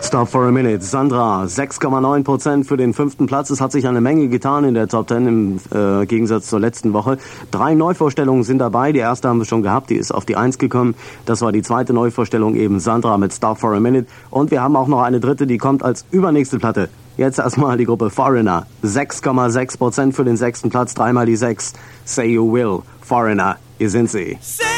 Stop for a Minute. Sandra, 6,9% für den 5. Platz. Es hat sich eine Menge getan in der Top 10 im Gegensatz zur letzten Woche. 3 Neuvorstellungen sind dabei. Die erste haben wir schon gehabt. Die ist auf die 1 gekommen. Das war die zweite Neuvorstellung, eben Sandra mit Stop for a Minute. Und wir haben auch noch eine dritte, die kommt als übernächste Platte. Jetzt erstmal die Gruppe Foreigner. 6,6% für den 6. Platz. 3 mal die 6. Say You Will. Foreigner, hier sind sie. Say